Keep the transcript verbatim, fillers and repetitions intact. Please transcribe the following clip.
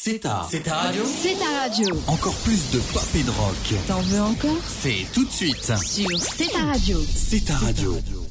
C'est ta. C'est ta radio. C'est ta radio. Encore plus de pop et de rock. T'en veux encore? C'est tout de suite. Sur C'est ta radio. C'est ta radio.